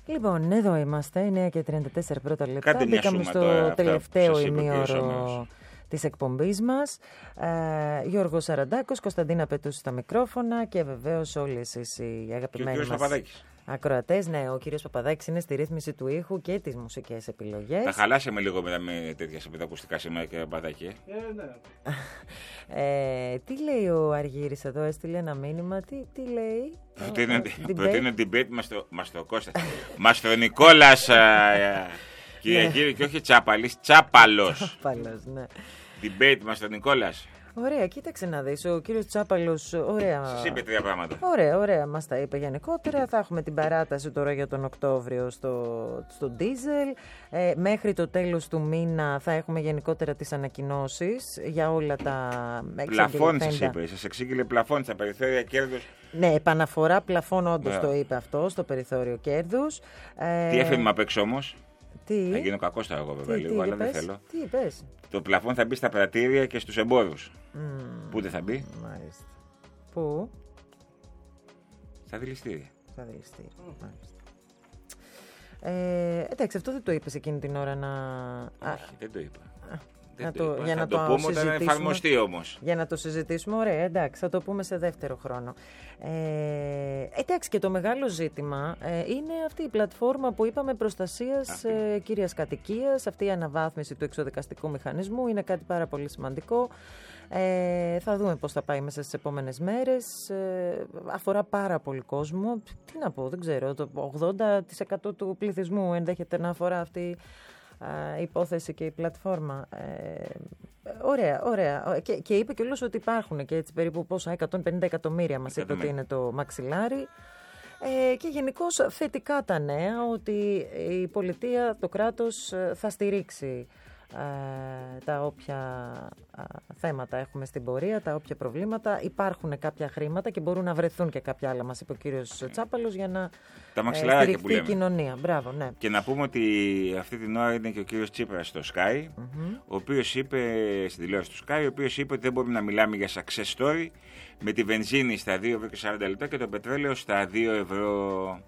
Λοιπόν, εδώ είμαστε, 9:34 πρώτα λεπτά. Κάντε μια Μπήκαμε σούμα στο τώρα, τελευταίο σας είπε ο ημίωρο κύριος της εκπομπής μας. Γιώργος Σαραντάκος, Κωνσταντίνα Πετούση στα μικρόφωνα και βεβαίως όλοι εσείς οι αγαπημένοι μας Παπαδάκης. ακροατές. Ναι, ο κύριος Παπαδάκης είναι στη ρύθμιση του ήχου και τις μουσικές επιλογές. Θα χαλάσαμε λίγο με τέτοια ακουστικά σήμερα, κύριε Παπαδάκη. Ναι. Τι λέει ο Αργύρης εδώ, έστειλε ένα μήνυμα. Τι λέει? Προτείνω debate μας το Κώστα. Μαστρονικόλας, κύριε κύριε, και όχι Τσάπαλης, Τσάπαλος. Τσάπαλος, ναι. Debate Μαστρονικόλας. Ωραία, κοίταξε να δεις, ο κύριος Τσάπαλος, ωραία. Σας είπε 3 πράγματα. Ωραία, μας τα είπε γενικότερα. Θα έχουμε την παράταση τώρα για τον Οκτώβριο στο ντίζελ. Μέχρι το τέλος του μήνα θα έχουμε γενικότερα τις ανακοινώσεις για όλα τα πλαφόν σας είπε, σας εξήγηλε πλαφόν στα περιθώρια κέρδους. Ναι, επαναφορά πλαφόν όντως το είπε αυτό, στο περιθώριο κέρδους. Τι έφερε απ' έξω όμως? Τι? Θα γίνω κακός τώρα εγώ βέβαια λίγο, αλλά δεν θέλω. Τι είπες? Το πλαφόν θα μπει στα πρατήρια και στους εμπόρους. Πού δεν θα μπει? Μάλιστα. Πού? Στα δηληστήρια. Στα δηληστήρια, μάλιστα. Εντάξει, αυτό δεν το είπες εκείνη την ώρα να... Όχι, δεν το είπα. Για να το πούμε όταν εφαρμοστεί όμως. Για να το συζητήσουμε, ωραία, εντάξει, θα το πούμε σε δεύτερο χρόνο. Εντάξει, και το μεγάλο ζήτημα είναι αυτή η πλατφόρμα που είπαμε προστασίας κύριας κατοικίας, αυτή η αναβάθμιση του εξοδικαστικού μηχανισμού είναι κάτι πάρα πολύ σημαντικό. Θα δούμε πώς θα πάει μέσα στις επόμενες μέρες. Αφορά πάρα πολύ κόσμο. Τι να πω, δεν ξέρω, το 80% του πληθυσμού ενδέχεται να αφορά αυτή η υπόθεση και η πλατφόρμα. Ωραία. Και είπε κιόλας ότι υπάρχουν και έτσι περίπου πόσα 150 εκατομμύρια μας είπε ότι είναι το μαξιλάρι. Και γενικώς θετικά τα νέα ότι η πολιτεία, το κράτος θα στηρίξει τα όποια θέματα έχουμε στην πορεία, τα όποια προβλήματα. Υπάρχουν κάποια χρήματα και μπορούν να βρεθούν και κάποια άλλα, μας είπε ο κύριος Τσάπαλος, για να στηριχθεί η κοινωνία. Μπράβο, ναι. Και να πούμε ότι αυτή την ώρα είναι και ο κύριος Τσίπρας στο Sky, ο οποίος είπε, στην τηλεόραση του Sky, ο οποίος είπε ότι δεν μπορούμε να μιλάμε για success story με τη βενζίνη στα 2,40 € και το πετρέλαιο στα 2 ευρώ.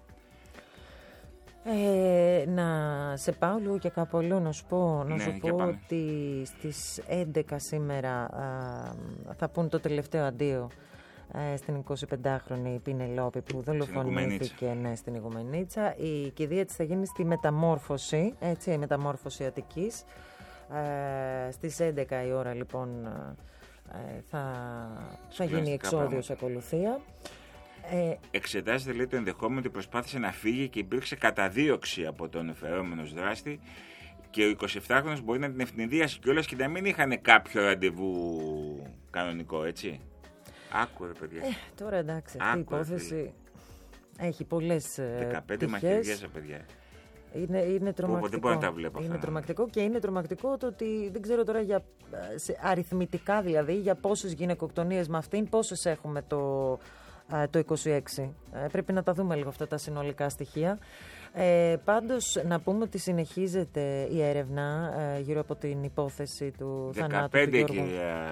Να σε πάω λίγο και κάπου αλλού να σου πω, ότι στις 11 σήμερα θα πούν το τελευταίο αντίο στην 25χρονη Πινελόπη που δολοφονήθηκε στην Ιγουμενίτσα. Η κηδεία της θα γίνει στη Μεταμόρφωση, έτσι, η Μεταμόρφωση Αττικής. Στις 11 η ώρα λοιπόν θα γίνει εξόδιος ακολουθία. Εξετάζεται, λέει, το ενδεχόμενο ότι προσπάθησε να φύγει και υπήρξε καταδίωξη από τον εφερόμενο δράστη και ο 27χρονος μπορεί να την ευνηδίασε κιόλας και να μην είχαν κάποιο ραντεβού κανονικό, έτσι. Άκου ρε παιδιά. Τώρα εντάξει, αυτή η υπόθεση έχει πολλές 15 μαχαιριές, παιδιά. Είναι τρομακτικό. Δεν μπορώ να τα βλέπω αυτά. Είναι τρομακτικό και είναι τρομακτικό το ότι δεν ξέρω τώρα αριθμητικά δηλαδή για πόσες γυναικοκτονίες με αυτήν, πόσες έχουμε το 26. Πρέπει να τα δούμε λίγο αυτά τα συνολικά στοιχεία. Πάντως να πούμε ότι συνεχίζεται η έρευνα γύρω από την υπόθεση του θανάτου του Γιώργου.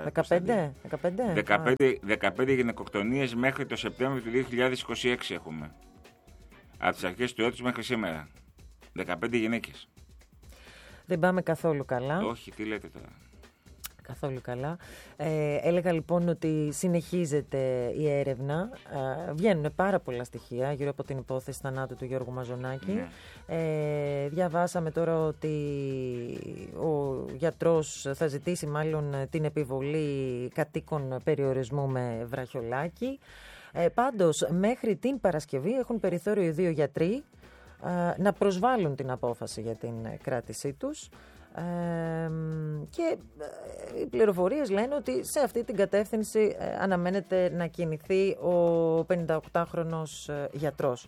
15 γυναικοκτονίες μέχρι το Σεπτέμβριο του 2026 έχουμε. Από τις αρχές του έτους μέχρι σήμερα. 15 γυναίκες. Δεν πάμε καθόλου καλά. Όχι, τι λέτε τώρα. Καθόλου καλά. Έλεγα λοιπόν ότι συνεχίζεται η έρευνα. Βγαίνουν πάρα πολλά στοιχεία γύρω από την υπόθεση θανάτου του Γιώργου Μαζονάκη. Ναι. Διαβάσαμε τώρα ότι ο γιατρός θα ζητήσει μάλλον την επιβολή κατοίκων περιορισμού με βραχιολάκι. Πάντως μέχρι την Παρασκευή έχουν περιθώριο οι δύο γιατροί να προσβάλλουν την απόφαση για την κράτησή τους. Και οι πληροφορίες λένε ότι σε αυτή την κατεύθυνση αναμένεται να κινηθεί ο 58χρονος γιατρός.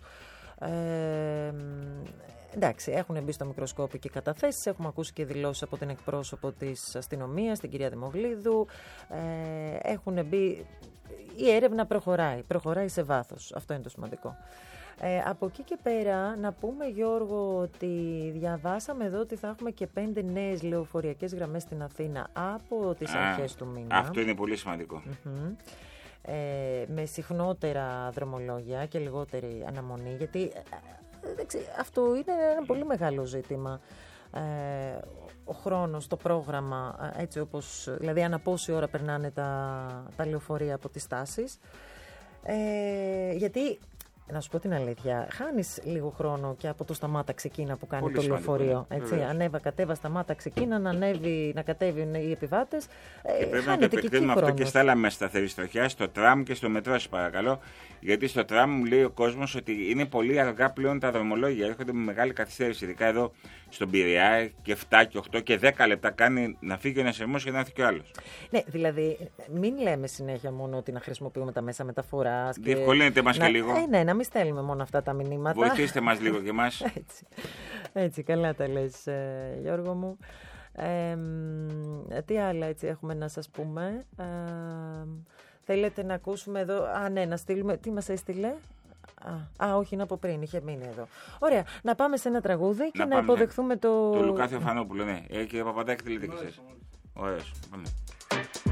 Εντάξει, έχουν μπει στο μικροσκόπιο και καταθέσεις, έχουμε ακούσει και δηλώσεις από την εκπρόσωπο της αστυνομίας, την κυρία Δημογλίδου. Έχουν μπει, η έρευνα προχωράει σε βάθος, αυτό είναι το σημαντικό. Από εκεί και πέρα να πούμε, Γιώργο, ότι διαβάσαμε εδώ ότι θα έχουμε και 5 νέες λεωφορειακές γραμμές στην Αθήνα από τις αρχές του μήνα. Αυτό είναι πολύ σημαντικό. Με συχνότερα δρομολόγια και λιγότερη αναμονή, γιατί αυτό είναι ένα πολύ μεγάλο ζήτημα. Ο χρόνος, το πρόγραμμα, έτσι όπως, δηλαδή ανά πόση ώρα περνάνε τα λεωφορεία από τις στάσεις. Γιατί, να σου πω την αλήθεια, χάνεις λίγο χρόνο και από το σταμάτα ξεκίνα που κάνει πολύ το λεωφορείο. Ανέβα, κατέβα, σταμάτα, ξεκίνα, να κατέβουν οι επιβάτες. Και πρέπει να το επεκτείνουμε αυτό και στα άλλα μέσα σταθερής στο τραμ και στο μετρό, σας παρακαλώ. Γιατί στο τραμ μου λέει ο κόσμος ότι είναι πολύ αργά πλέον τα δρομολόγια. Έρχονται με μεγάλη καθυστέρηση. Ειδικά εδώ στον Πειραιά και 7 και 8 και 10 λεπτά κάνει να φύγει ένας ερμός και να έρθει και ο άλλος. Ναι, δηλαδή μην λέμε συνέχεια μόνο ότι να χρησιμοποιούμε τα μέσα μεταφοράς. Διευκολύνεται μας και λίγο. Ναι, να μην στέλνουμε μόνο αυτά τα μηνύματα. Βοηθήστε μας λίγο και εμάς. Έτσι, καλά τα λες, Γιώργο μου. Τι άλλα έτσι έχουμε να σας πούμε? Θέλετε να ακούσουμε εδώ? Ναι, να στείλουμε. Τι μας έστειλε? Όχι, είναι από πριν, είχε μείνει εδώ. Ωραία, να πάμε σε ένα τραγούδι και να υποδεχθούμε το... Το Λουκά Θεοφανόπουλο, ναι. Κύριε Παπαντάκη, τι λέτε και εσείς? Ωραίος, πάμε.